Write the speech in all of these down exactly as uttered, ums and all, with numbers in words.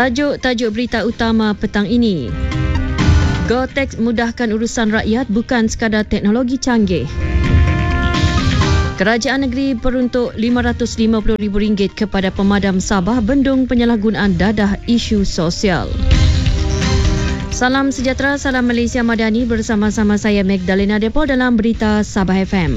Tajuk-tajuk berita utama petang ini. GoTax mudahkan urusan rakyat bukan sekadar teknologi canggih. Kerajaan negeri peruntuk lima ratus lima puluh ribu ringgit kepada pemadam Sabah bendung penyalahgunaan dadah isu sosial. Salam sejahtera, salam Malaysia Madani, bersama-sama saya Magdalena Depo dalam Berita Sabah F M.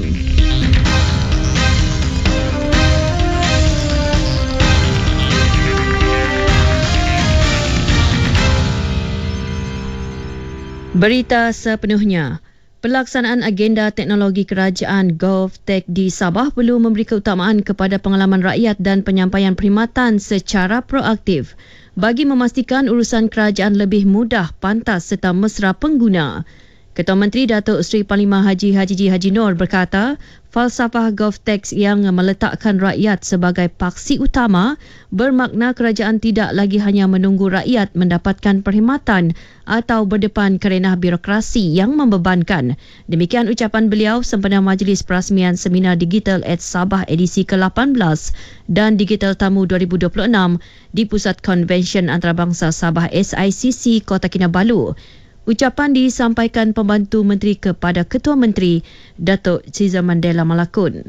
Berita sepenuhnya. Pelaksanaan agenda teknologi kerajaan GovTech di Sabah perlu memberi keutamaan kepada pengalaman rakyat dan penyampaian perkhidmatan secara proaktif bagi memastikan urusan kerajaan lebih mudah, pantas serta mesra pengguna. Ketua Menteri Datuk Seri Panglima Haji Hajiji Haji Noor berkata, falsafah GovTech yang meletakkan rakyat sebagai paksi utama bermakna kerajaan tidak lagi hanya menunggu rakyat mendapatkan perkhidmatan atau berdepan kerenah birokrasi yang membebankan. Demikian ucapan beliau sempena majlis perasmian Seminar Digital at Sabah edisi ke lapan belas dan Digital Tamu dua ribu dua puluh enam di Pusat Konvensyen Antarabangsa Sabah S I C C Kota Kinabalu. Ucapan disampaikan Pembantu Menteri kepada Ketua Menteri, Datuk Cesar Mandela Malakun.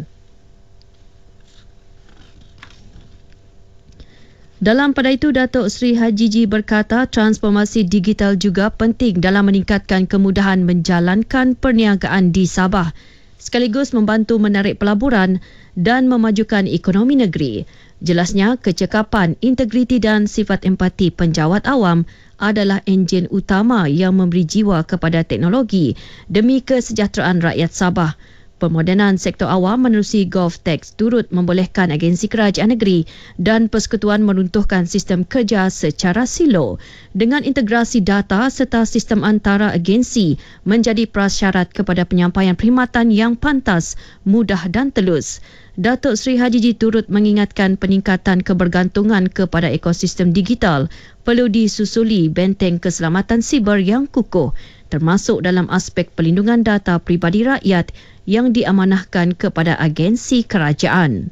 Dalam pada itu, Datuk Seri Hajiji berkata transformasi digital juga penting dalam meningkatkan kemudahan menjalankan perniagaan di Sabah, sekaligus membantu menarik pelaburan dan memajukan ekonomi negeri. Jelasnya, kecekapan, integriti dan sifat empati penjawat awam adalah enjin utama yang memberi jiwa kepada teknologi demi kesejahteraan rakyat Sabah. Pemodenan sektor awam menerusi GovTech turut membolehkan agensi kerajaan negeri dan persekutuan meruntuhkan sistem kerja secara silo dengan integrasi data serta sistem antara agensi menjadi prasyarat kepada penyampaian perkhidmatan yang pantas, mudah dan telus. Datuk Seri Hajiji turut mengingatkan peningkatan kebergantungan kepada ekosistem digital perlu disusuli benteng keselamatan siber yang kukuh, termasuk dalam aspek pelindungan data pribadi rakyat yang diamanahkan kepada agensi kerajaan.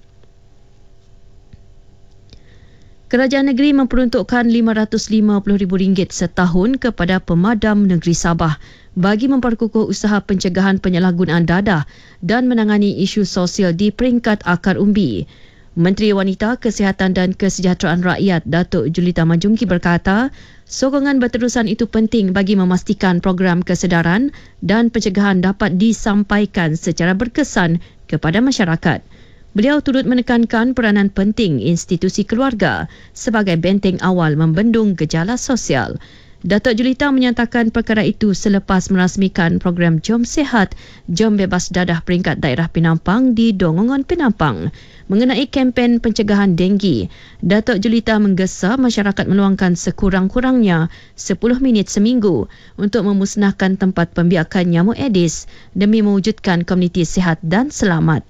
Kerajaan negeri memperuntukkan lima ratus lima puluh ribu ringgit setahun kepada pemadam negeri Sabah bagi memperkukuh usaha pencegahan penyalahgunaan dadah dan menangani isu sosial di peringkat akar umbi. Menteri Wanita, Kesihatan dan Kesejahteraan Rakyat Datuk Julita Majungki berkata, sokongan berterusan itu penting bagi memastikan program kesedaran dan pencegahan dapat disampaikan secara berkesan kepada masyarakat. Beliau turut menekankan peranan penting institusi keluarga sebagai benteng awal membendung gejala sosial. Datuk Julita menyatakan perkara itu selepas merasmikan program Jom Sihat, Jom Bebas Dadah peringkat daerah Penampang di Dongongan Penampang. Mengenai kempen pencegahan denggi, Datuk Julita menggesa masyarakat meluangkan sekurang-kurangnya sepuluh minit seminggu untuk memusnahkan tempat pembiakan nyamuk Aedes demi mewujudkan komuniti sihat dan selamat.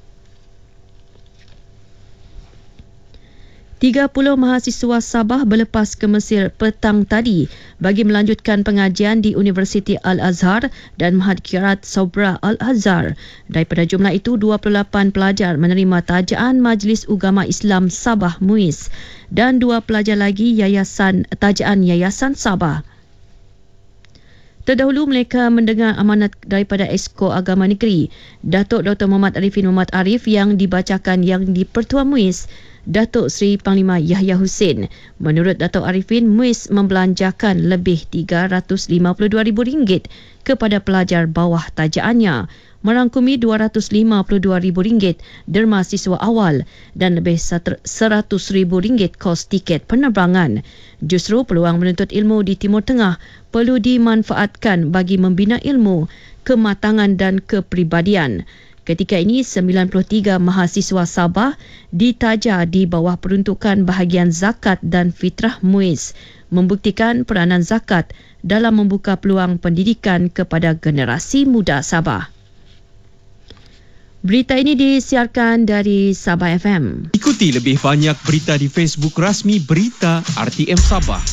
tiga puluh mahasiswa Sabah berlepas ke Mesir petang tadi bagi melanjutkan pengajian di Universiti Al-Azhar dan Mahat Kirat Sobra Al-Azhar. Daripada jumlah itu, dua puluh lapan pelajar menerima tajaan Majlis Ugama Islam Sabah M U I S dan dua pelajar lagi yayasan tajaan Yayasan Sabah. Terdahulu mereka mendengar amanat daripada Exco Agama Negeri, Datuk Doktor Muhammad Arifin Muhammad Arif yang dibacakan yang di-Pertua M U I S, Datuk Seri Panglima Yahya Hussein. Menurut Datuk Arifin, M U I S membelanjakan lebih tiga ratus lima puluh dua ribu ringgit kepada pelajar bawah tajaannya, merangkumi dua ratus lima puluh dua ribu ringgit derma siswa awal dan lebih seratus ribu ringgit kos tiket penerbangan. Justru peluang menuntut ilmu di Timur Tengah perlu dimanfaatkan bagi membina ilmu, kematangan dan kepribadian. Ketika ini, sembilan puluh tiga mahasiswa Sabah ditaja di bawah peruntukan bahagian zakat dan fitrah M U I S, membuktikan peranan zakat dalam membuka peluang pendidikan kepada generasi muda Sabah. Berita ini disiarkan dari Sabah F M. Ikuti lebih banyak berita di Facebook rasmi Berita R T M Sabah.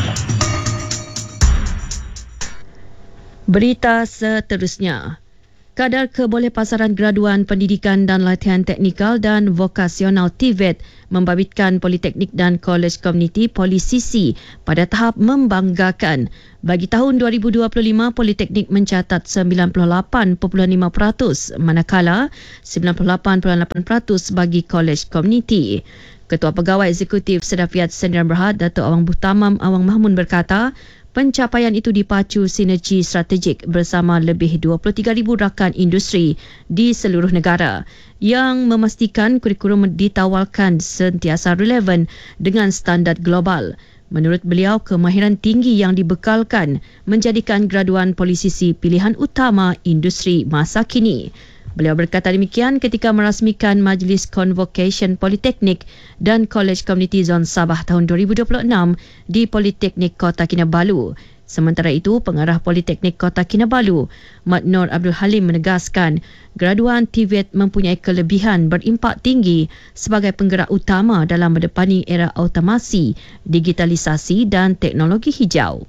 Berita seterusnya. Kadar kebolehpasaran graduan pendidikan dan latihan teknikal dan vokasional T V E T membabitkan Politeknik dan Kolej Komuniti Polisisi pada tahap membanggakan. Bagi tahun dua ribu dua puluh lima, Politeknik mencatat sembilan puluh lapan perpuluhan lima peratus manakala sembilan puluh lapan perpuluhan lapan peratus bagi Kolej Komuniti. Ketua Pegawai Eksekutif Sedafiat Sdn Berhad, Datuk Awang Butamam Awang Mahmud berkata, pencapaian itu dipacu sinergi strategik bersama lebih dua puluh tiga ribu rakan industri di seluruh negara yang memastikan kurikulum ditawarkan sentiasa relevan dengan standard global. Menurut beliau, kemahiran tinggi yang dibekalkan menjadikan graduan polisisi pilihan utama industri masa kini. Beliau berkata demikian ketika merasmikan Majlis Convocation Politeknik dan Kolej Komuniti Zon Sabah tahun dua ribu dua puluh enam di Politeknik Kota Kinabalu. Sementara itu, Pengarah Politeknik Kota Kinabalu, Mat Nur Abdul Halim menegaskan graduan T V E T mempunyai kelebihan berimpak tinggi sebagai penggerak utama dalam mendepani era automasi, digitalisasi dan teknologi hijau.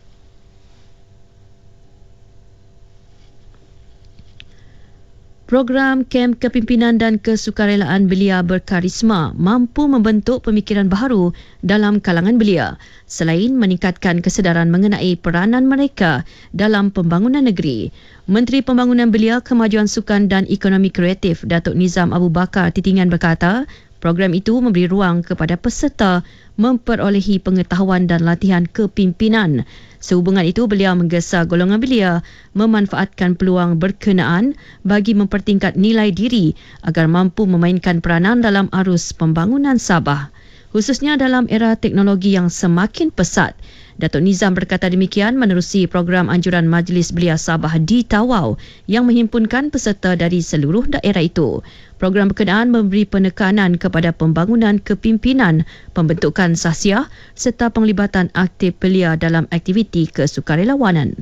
Program Kem Kepimpinan dan Kesukarelaan Belia Berkarisma mampu membentuk pemikiran baharu dalam kalangan belia selain meningkatkan kesedaran mengenai peranan mereka dalam pembangunan negeri. Menteri Pembangunan Belia, Kemajuan Sukan dan Ekonomi Kreatif Datuk Nizam Abu Bakar Titingan berkata, program itu memberi ruang kepada peserta memperolehi pengetahuan dan latihan kepimpinan. Sehubungan itu, beliau menggesa golongan belia memanfaatkan peluang berkenaan bagi mempertingkat nilai diri agar mampu memainkan peranan dalam arus pembangunan Sabah, khususnya dalam era teknologi yang semakin pesat. Datuk Nizam berkata demikian menerusi program anjuran Majlis Belia Sabah di Tawau yang menghimpunkan peserta dari seluruh daerah itu. Program berkenaan memberi penekanan kepada pembangunan kepimpinan, pembentukan sahsiah serta penglibatan aktif belia dalam aktiviti kesukarelawanan.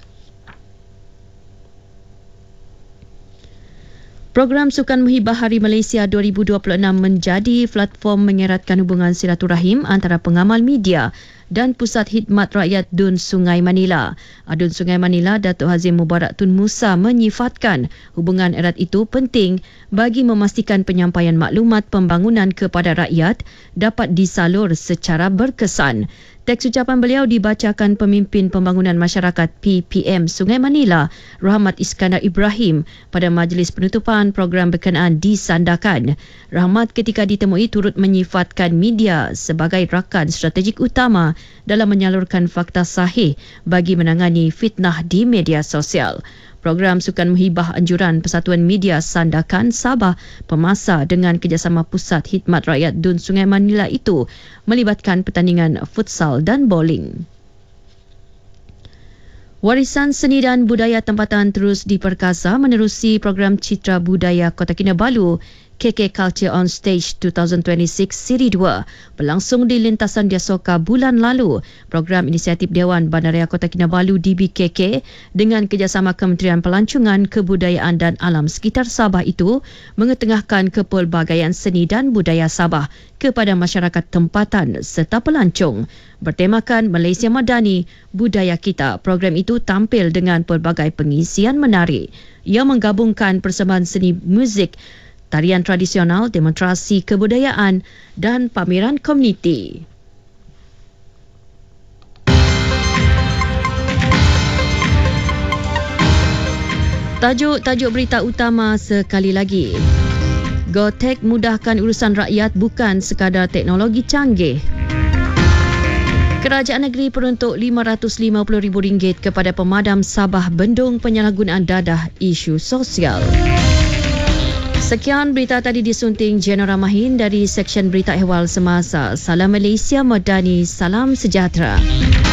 Program Sukan Muhibah Hari Malaysia dua ribu dua puluh enam menjadi platform mengeratkan hubungan silaturahim antara pengamal media dan Pusat Khidmat Rakyat Dun Sungai Manila. Adun Sungai Manila, Datuk Hazim Mubarak Tun Musa menyifatkan hubungan erat itu penting bagi memastikan penyampaian maklumat pembangunan kepada rakyat dapat disalur secara berkesan. Teks ucapan beliau dibacakan Pemimpin Pembangunan Masyarakat P P M Sungai Manila, Rahmat Iskandar Ibrahim pada majlis penutupan program berkenaan di Sandakan. Rahmat ketika ditemui turut menyifatkan media sebagai rakan strategik utama dalam menyalurkan fakta sahih bagi menangani fitnah di media sosial. Program Sukan Muhibah Anjuran Persatuan Media Sandakan Sabah Pemasa dengan kerjasama Pusat Khidmat Rakyat Dun Sungai Manila itu melibatkan pertandingan futsal dan bowling. Warisan seni dan budaya tempatan terus diperkasa menerusi program Citra Budaya Kota Kinabalu K K Culture on Stage dua ribu dua puluh enam Siri dua berlangsung di lintasan Diasoka bulan lalu. Program inisiatif Dewan Bandaraya Kota Kinabalu D B K K dengan kerjasama Kementerian Pelancongan, Kebudayaan dan Alam Sekitar Sabah itu mengetengahkan kepelbagaian seni dan budaya Sabah kepada masyarakat tempatan serta pelancong. Bertemakan Malaysia Madani, Budaya Kita, program itu tampil dengan pelbagai pengisian menarik yang menggabungkan persembahan seni muzik, tarian tradisional, demonstrasi kebudayaan dan pameran komuniti. Tajuk-tajuk berita utama sekali lagi. GoTech mudahkan urusan rakyat bukan sekadar teknologi canggih. Kerajaan negeri peruntuk lima ratus lima puluh ribu ringgit kepada pemadam Sabah bendung penyalahgunaan dadah isu sosial. Sekian berita tadi disunting Jenora Mahin dari Seksyen Berita Ehwal Semasa. Salam Malaysia Madani, salam sejahtera.